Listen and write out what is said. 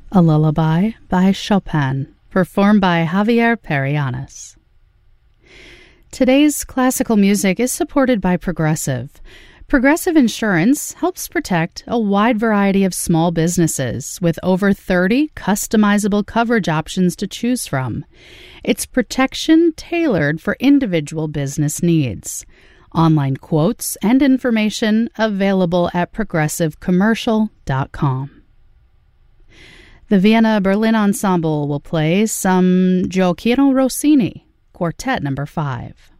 A Lullaby by Chopin, performed by Javier Perianes. Today's classical music is supported by Progressive. Progressive Insurance helps protect a wide variety of small businesses with over 30 customizable coverage options to choose from. It's protection tailored for individual business needs. Online quotes and information available at progressivecommercial.com. The Vienna Berlin Ensemble will play some Gioacchino Rossini, Quartet No. 5.